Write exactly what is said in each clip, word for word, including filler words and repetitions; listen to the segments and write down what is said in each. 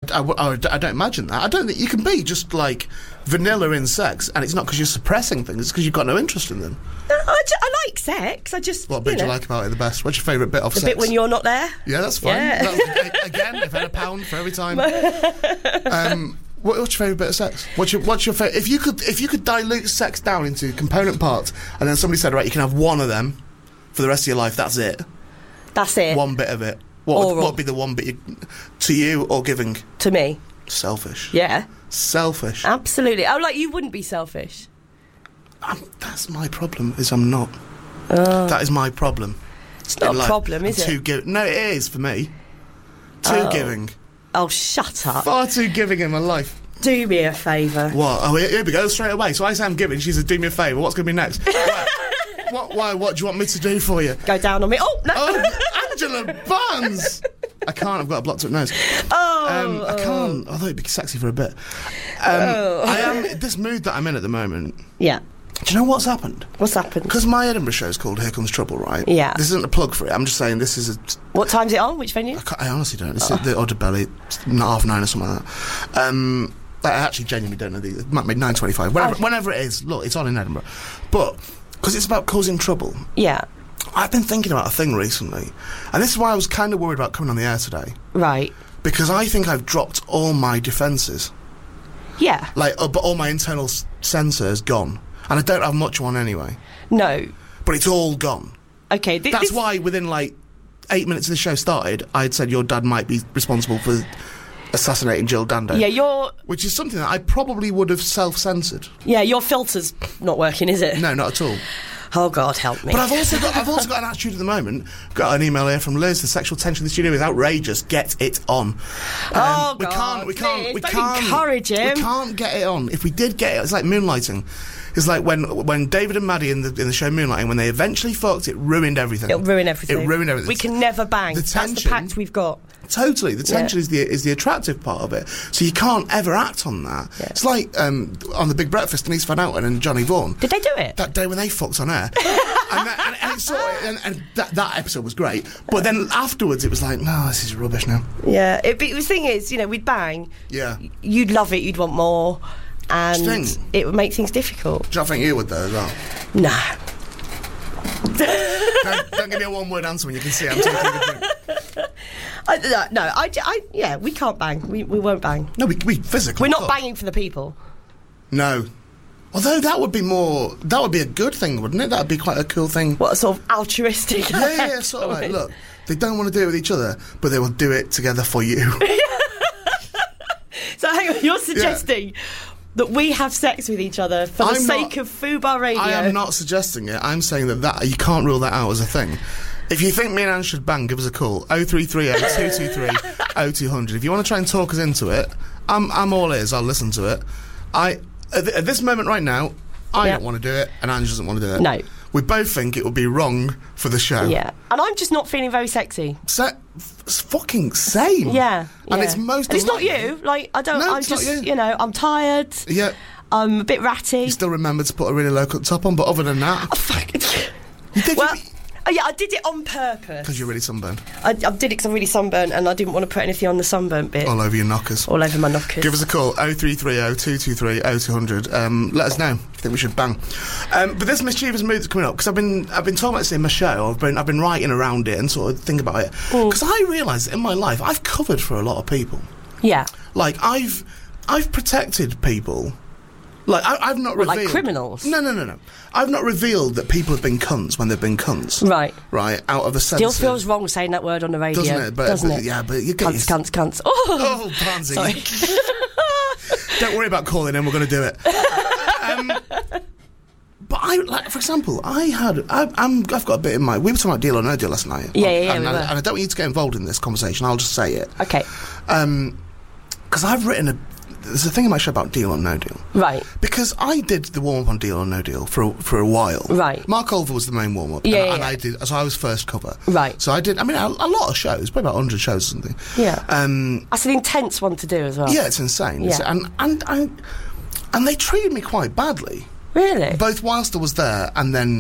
I, I, I don't imagine that. I don't think you can be just like vanilla in sex, and it's not because you're suppressing things. It's because you've got no interest in them. No, I, ju- I like sex. I just. What bit you do know, you like about it the best? What's your favourite bit of the sex? bit when you're not there. Yeah, that's fine. Yeah. That, again, if I had a pound for every time. um, what, what's your favourite bit of sex? What's your What's your favourite? If you could, if you could dilute sex down into component parts, and then somebody said, right, you can have one of them for the rest of your life. That's it. That's it. One bit of it. What would, what would be the one bit you, to you or giving? To me. Selfish. Yeah. Selfish. Absolutely. Oh, like you wouldn't be selfish. I'm, that's my problem. Is I'm not. Oh. That is my problem. It's not a life. problem, is I'm it? Too give- no, it is for me. Too Oh. giving. Oh, shut up. Far too giving in my life. Do me a favour. What? Oh, here, here we go straight away. So I say I'm giving. She says, "Do me a favour." What's going to be next? Right. What? Why? What do you want me to do for you? Go down on me. Oh no. Oh, Angela Barnes. I can't. I've got a blocked up nose. Oh. Um, I can't. Although it'd be sexy for a bit. Um, Oh. I am this mood that I'm in at the moment. Yeah. Do you know what's happened? What's happened? Because my Edinburgh show is called Here Comes Trouble, right? Yeah. This isn't a plug for it. I'm just saying this is a. What time's it on? Which venue? I, can't, I honestly don't. It's Oh. at the Odd Belly, half nine or something like that. Um, I actually genuinely don't know the. It might be nine twenty-five. Whenever, Okay. whenever it is, look, it's on in Edinburgh. But because it's about causing trouble. Yeah. I've been thinking about a thing recently, and this is why I was kind of worried about coming on the air today. Right. Because I think I've dropped all my defences. Yeah. Like, uh, but all my internal s- sensors gone, and I don't have much one anyway. No. But it's all gone. Okay. Th- That's this- why within like eight minutes of the show started, I had said your dad might be responsible for assassinating Jill Dando. Yeah, your. Which is something that I probably would have self-censored. Yeah, your filter's not working, is it? No, not at all. Oh God, help me. But I've also got I've also got an attitude at the moment. Got an email here from Liz. The sexual tension in the studio is outrageous. Get it on. Um, Oh, we God, can't. We can't. Liz, we don't can't encourage him. We can't get it on. If we did get it, it's like moonlighting. It's like when when David and Maddie in the in the show Moonlighting, when they eventually fucked, it ruined everything. It'll ruin everything. It ruined everything. We can never bang. The That's the tension- pact we've got. Totally, the tension Yeah. is the is the attractive part of it. So you can't ever act on that. Yeah. It's like um, on the Big Breakfast, Denise Van Outen and Johnny Vaughan. Did they do it? That day when they fucked on air, and, that, and, and, it's sort of, and, and that, that episode was great. But then afterwards, it was like, no, this is rubbish now. Yeah. It, but the thing is, you know, we'd bang. Yeah. You'd love it. You'd want more, and Do you think? it would make things difficult. Do you not think you would though as well? No. don't, don't give me a one-word answer when you can see I'm taking a drink. I, no, no I, I, yeah, we can't bang. We, we won't bang. No, we, we physically. We're not could. banging for the people. No. Although that would be more. That would be a good thing, wouldn't it? That would be quite a cool thing. What a sort of altruistic. Yeah, yeah, yeah, sort of like, look, they don't want to do it with each other, but they will do it together for you. So hang on, you're suggesting that we have sex with each other for the I'm sake not- of Fubar Radio? I am not suggesting it. I'm saying that, that you can't rule that out as a thing. If you think me and Anne should bang, give us a call. oh three three oh, two two three, oh two hundred. If you want to try and talk us into it, I'm I'm all ears. I'll listen to it. I at, th- at this moment right now, I Yeah. don't want to do it, and Anne doesn't want to do it. No. We both think it would be wrong for the show. Yeah. And I'm just not feeling very sexy. Se- it's fucking same. Yeah. And yeah. it's most And it's not unlikely- you. Like, I don't, No, I'm it's not just, you. you know, I'm tired. Yeah. I'm a bit ratty. You still remember to put a really low cut top on, but other than that, Oh, fuck. you did Well, oh, yeah, I did it on purpose. because you're really sunburned I, I did it because I'm really sunburnt and I didn't want to put anything on the sunburnt bit. all over your knockers. All over my knockers. Give us a call, oh three three oh, two two three, oh two hundred. Um, let us know if you think we should bang. Um, but this mischievous mood that's coming up, because I've been I've been talking about this in my show. I've been I've been writing around it and sort of think about it. Because I realise that in my life I've covered for a lot of people. Yeah. Like I've I've protected people. Like I, I've not What, revealed like criminals? No, no, no, no. I've not revealed that people have been cunts when they've been cunts. Right. Right. Out of a sense. Still of- feels wrong saying that word on the radio. Doesn't it? But, doesn't but- it? Yeah, but you get Cunts, used- cunts, cunts. Oh, Oh, Pansy. sorry. Don't worry about calling in. We're going to do it. um, but I, like, for example, I had, I, I'm, I've got a bit in mind. We were talking about Deal or No Deal last night. Yeah, yeah, yeah, And, we I, were. and I don't want you to get involved in this conversation. I'll just say it. Okay. Um, because I've written a. There's a thing in my show about Deal or No Deal. Right. Because I did the warm up on Deal or No Deal for a, for a while. Right. Mark Olver was the main warm up. Yeah, and, yeah, and yeah. I did. So I was first cover. Right. So I did. I mean, a, a lot of shows, probably about one hundred shows or something. Yeah. Um. That's an intense one to do as well. Yeah, it's insane. It's- Yeah. and and and and they treated me quite badly. Really? Both whilst I was there and then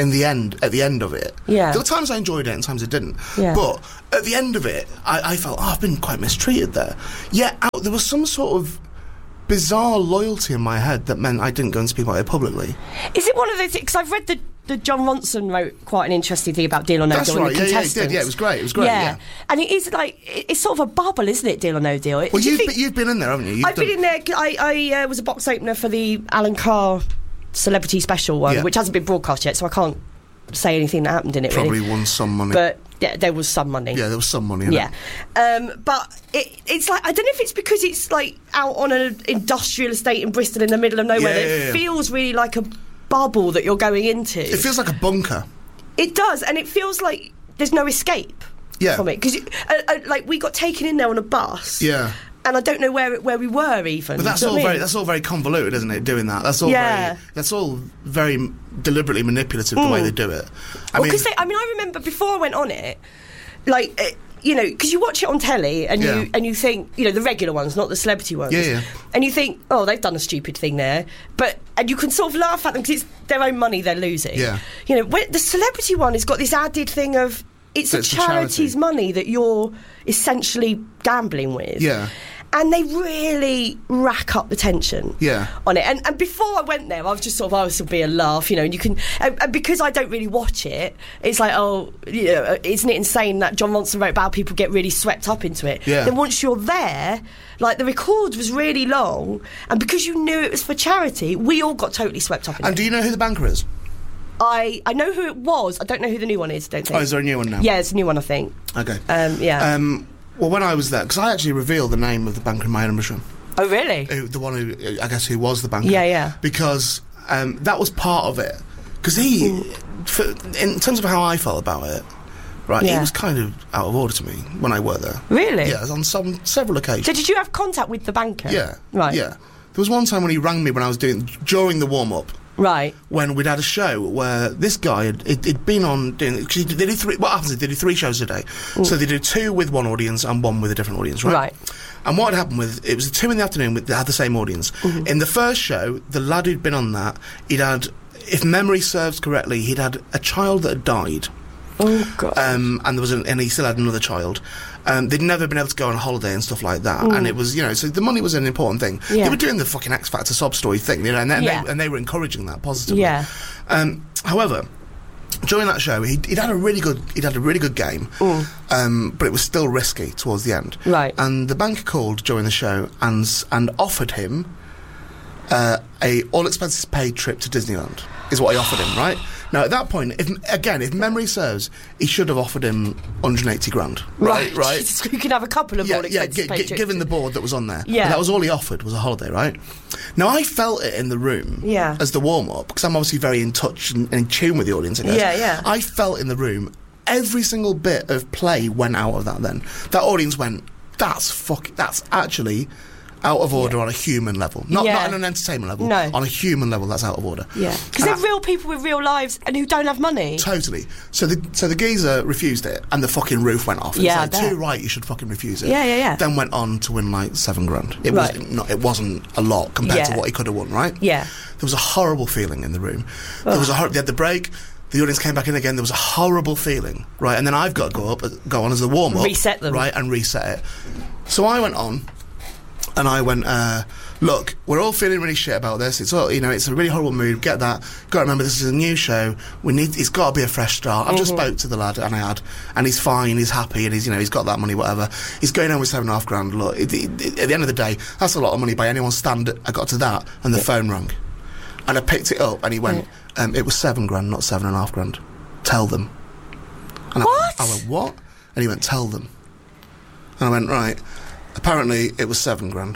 in the end, at the end of it. Yeah. There were times I enjoyed it and times I didn't. Yeah. But at the end of it, I, I felt, oh, I've been quite mistreated there. Yet out, there was some sort of bizarre loyalty in my head that meant I didn't go and speak about it publicly. Is it one of those... Because I've read the... The John Ronson wrote quite an interesting thing about Deal or No That's Deal. right, and the yeah, yeah, he contestants. did, yeah, it was great, it was great, yeah. And it is like, it's sort of a bubble, isn't it, Deal or No Deal? Well, Do you you've, think- been, you've been in there, haven't you? You've I've done- been in there, I, I uh, was a box opener for the Alan Carr Celebrity Special one, Yeah. which hasn't been broadcast yet, so I can't say anything that happened in it, Probably really. won some money. But yeah, there was some money. Yeah, there was some money in Yeah. it. Um, but it, it's like, I don't know if it's because it's like out on an industrial estate in Bristol in the middle of nowhere, Yeah, that yeah, it yeah. feels really like a bubble that you're going into. It feels like a bunker. It does, and it feels like there's no escape Yeah. from it. Because, uh, uh, like, we got taken in there on a bus. Yeah. And I don't know where it, where we were even. But that's Do you know all what I very mean? that's all very convoluted, isn't it? Doing that, that's all Yeah. very that's all very m- deliberately manipulative the way they do it. I Well, mean, because I mean, I remember before I went on it, like. Uh, you know, because you watch it on telly and Yeah. you and you think, you know, the regular ones, not the celebrity ones. Yeah, yeah. And you think, oh, they've done a stupid thing there, but and you can sort of laugh at them because it's their own money they're losing. Yeah. You know, when, the celebrity one has got this added thing of it's But a it's for charity's charity. money that you're essentially gambling with. Yeah. And they really rack up the tension Yeah. on it. And, and before I went there, I was just sort of, oh, this will be a laugh, you know, and you can... And, and because I don't really watch it, it's like, oh, you know, isn't it insane that John Ronson wrote about how people get really swept up into it? Yeah. Then once you're there, like, the record was really long, and because you knew it was for charity, we all got totally swept up in and it. do you know who the banker is? I, I know who it was. I don't know who the new one is, don't think. Oh, is there a new one now? Yeah, it's a new one, I think. Okay. Um, yeah. Um, well, when I was there, because I actually revealed the name of the banker in my Edinburgh, oh, really? who, the one who I guess who was the banker. Yeah, yeah. Because um, that was part of it. Because he, for, in terms of how I felt about it, right, Yeah. he was kind of out of order to me when I worked there. Really? Yeah, on some several occasions. So did you have contact with the banker? Yeah. Right. Yeah. There was one time when he rang me when I was doing during the warm up. Right. When we'd had a show where this guy had it, it'd been on doing. Cause they do three. What happens is they do three shows a day, so they do two with one audience and one with a different audience, right? Right. And what had happened with it was two in the afternoon. With, they had the same audience. Mm-hmm. In the first show, the lad who'd been on that, he'd had, if memory serves correctly, he'd had a child that had died. Oh, God. Um, and there was an, and he still had another child. Um, they'd never been able to go on holiday and stuff like that, and it was, you know, so the money was an important thing. Yeah. They were doing the fucking X Factor sob story thing, you know, and they, Yeah. they, and they were encouraging that positively. Yeah. Um, however, during that show, he'd, he'd had a really good, he'd had a really good game, um, but it was still risky towards the end. Right. And the banker called during the show and s- and offered him uh, a all expenses paid trip to Disneyland. Is what he offered him, right? Now, at that point, if again, if memory serves, he should have offered him one hundred eighty grand, right? Right. Jesus, you could have a couple of Yeah, all yeah. expenses G- paid g- trips. given the board that was on there, Yeah. But that was all he offered was a holiday, right? Now, I felt it in the room, Yeah. as the warm up because I'm obviously very in touch and, and in tune with the audience. I guess. Yeah, yeah. I felt in the room every single bit of play went out of that. Then that audience went, "That's fuck. That's actually." Out of order on a human level, not Yeah. not on an entertainment level. No. On a human level, that's out of order. Yeah. Because And they're real people with real lives and who don't have money. Totally. So the so the geezer refused it, and the fucking roof went off. It's Yeah, I like, bet. too right, you should fucking refuse it. Yeah, yeah, yeah. Then went on to win like seven grand. It Right. was not. It wasn't a lot compared to Yeah. what he could have won. Right. Yeah. There was a horrible feeling in the room. There was a hor- they had the break. The audience came back in again. There was a horrible feeling. Right. And then I've got to go up, go on as the warm up, Reset them. right, and reset it. So I went on. And I went, uh, look, we're all feeling really shit about this. It's all, you know, it's a really horrible mood. Get that. Got to remember, this is a new show. We need. It's got to be a fresh start. I've just spoke to the lad, and I had, and he's fine. He's happy, and he's, you know, he's got that money, whatever. He's going home with seven and a half grand. Look, it, it, it, at the end of the day, that's a lot of money by anyone's standard. I got to that, and the phone rang, and I picked it up, and he went, um, it was seven grand, not seven and a half grand. Tell them. And What? I, I went, what? And he went, tell them. And I went, right. Apparently, it was seven grand.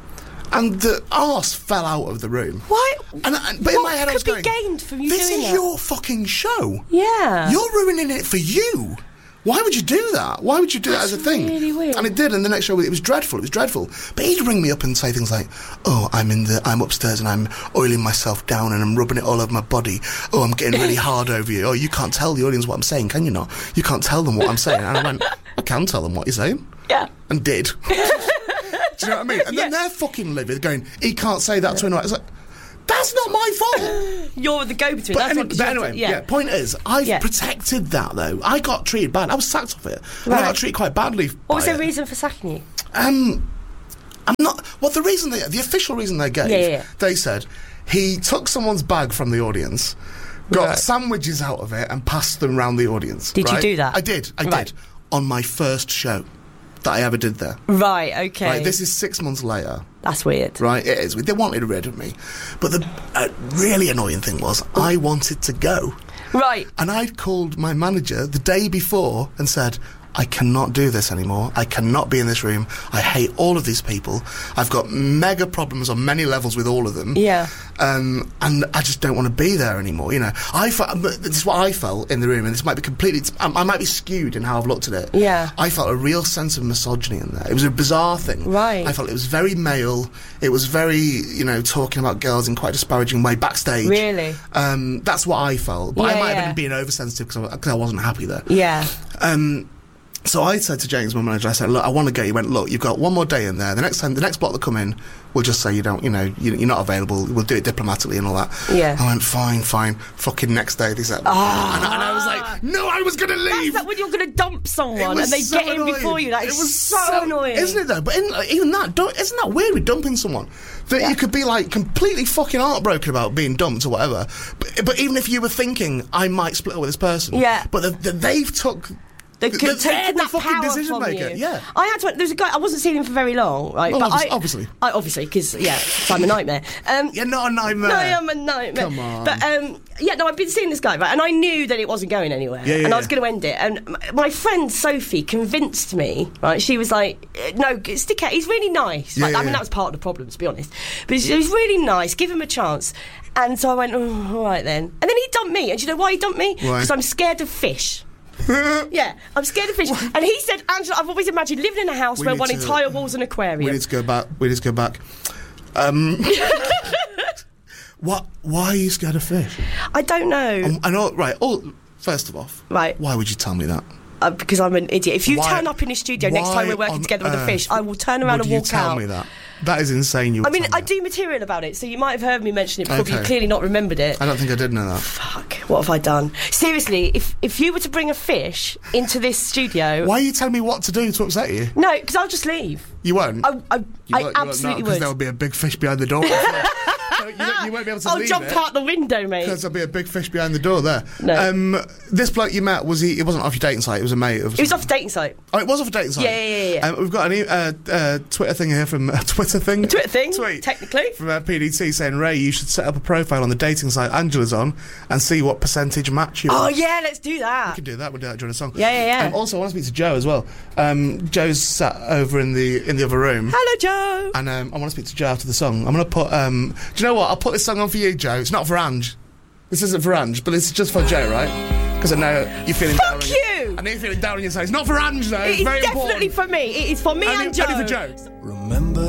And the arse fell out of the room. Why? And, and, but in What my head I was could be going, gained from you this doing is that? your fucking show. Yeah. You're ruining it for you. Why would you do that? Why would you do That's that as a thing? really weird. And it did, and the next show, it was dreadful, it was dreadful. But he'd ring me up and say things like, oh, I'm in the, I'm upstairs and I'm oiling myself down and I'm rubbing it all over my body. Oh, I'm getting really hard over you. Oh, you can't tell the audience what I'm saying, can you not? You can't tell them what I'm saying. And I went, I can tell them what you're saying. Yeah. And did. Do you know what I mean? And then Yeah. they're fucking livid, going, he can't say that to anyone. It's like, that's That's not my fault. You're the go-between. But, That's any, what but anyway, yeah. yeah. Point is, I've Yeah. protected that though. I got treated bad. I was sacked off it. And I Right. got treated quite badly. What was by the it. reason for sacking you? Um, I'm not. Well, the reason they, the official reason they gave, Yeah, yeah, yeah. they said he took someone's bag from the audience, got Right. sandwiches out of it, and passed them around the audience. Did you right? do that? I did. I Right. did on my first show that I ever did there. Right, okay. Right. This is six months later. That's weird. Right, it is. They wanted rid of me, but the uh, really annoying thing was I wanted to go. Right. And I'd called my manager the day before and said, I cannot do this anymore. I cannot be in this room. I hate all of these people. I've got mega problems on many levels with all of them. Yeah. Um, and I just don't want to be there anymore. You know, I felt, this is what I felt in the room, and this might be completely, I, I might be skewed in how I've looked at it. Yeah. I felt a real sense of misogyny in there. It was a bizarre thing. Right. I felt it was very male. It was very, you know, talking about girls in quite a disparaging way backstage. Really? Um, that's what I felt. But Yeah, I might yeah. have been being oversensitive because I, 'cause I wasn't happy there. Yeah. Um, so I said to James, my manager, I said, look, I want to go. He went, look, you've got one more day in there. The next time, the next block that come in, we'll just say you don't, you know, you, you're not available. We'll do it diplomatically and all that. Yeah. I went, fine, fine. Fucking next day, they said. Ah. And, and I was like, no, I was going to leave. That's like when you're going to dump It someone was and they so get in annoying. before you. That It is was so, annoying. Isn't it though? But in, like, even that, don't, isn't that weird with dumping someone? That Yeah. you could be like completely fucking heartbroken about being dumped or whatever. But, but even if you were thinking, I might split up with this person. Yeah. But the, the, they've took... They the- could the- take they're the that fucking power decision from maker. you. Yeah. I had to. There's a guy. I wasn't seeing him for very long, right? Well, but obvi- I, obviously. I obviously because yeah, 'cause I'm a nightmare. Um, You're not a nightmare. No, I'm a nightmare. Come on. But um, yeah, no, I've been seeing this guy, right, and I knew that it wasn't going anywhere, Yeah, yeah, and I was yeah. going to end it. And m- my friend Sophie convinced me, right? She was like, "Eh, "No, stick out. He's really nice." Yeah, Like, yeah, I mean, yeah. that was part of the problem, to be honest. But he's he's really nice. Give him a chance. And so I went, oh, all right then. And then he dumped me. And do you know why he dumped me? Why? Because I'm scared of fish. Yeah, I'm scared of fish. And he said, Angela, I've always imagined living in a house We where need one to- entire wall's an aquarium. We need to go back. We need to go back. Um, what? Why are you scared of fish? I don't know. Um, I know. Right. All, first of all, Right. Why would you tell me that? Uh, because I'm an idiot. If you Why- turn up in the studio next time why we're working on together with a earth fish, I will turn around would and you walk tell out. me that? That is insane. You. Would I mean, tell me I that. do material about it, so you might have heard me mention it before, but you Okay. clearly not remembered it. I don't think I did know that. Fuck, what have I done? Seriously, if if you were to bring a fish into this studio... Why are you telling me what to do to upset you? No, because I'll just leave. You won't. I, I, You I won't- you absolutely Because would. there will be a big fish behind the door. So you, won't- you won't be able to I'll leave jump it. out the window, mate. Because there'll be a big fish behind the door there. No. Um, this bloke you met, was he? It wasn't off your dating site. It was a mate. Of It was off a dating site. Oh, it was off a dating site. Yeah, yeah, yeah, yeah. Um, we've got a new uh, uh, Twitter thing here from uh, Twitter thing. Twitter thing, Tweet technically. from uh, P D T saying, Ray, you should set up a profile on the dating site Angela's on and see what percentage match you. Oh, are. yeah, let's do We that. can do that. We'll do that during a song. Yeah, yeah, yeah. Um, also, I want to speak to Joe as well. Um, Joe's sat over in the in the other room. Hello, Joe. And um, I want to speak to Joe after the song. I'm going to put... Um, do you know what? I'll put this song on for you, Joe. It's not for Ange. This isn't for Ange, but it's just for Joe, right? Because I know you're feeling down on Fuck your- you! I know you're feeling down on your side. It's not for Ange, though. It It's is very definitely important. for me. It is for me Only, and Joe. only for Joe. Remember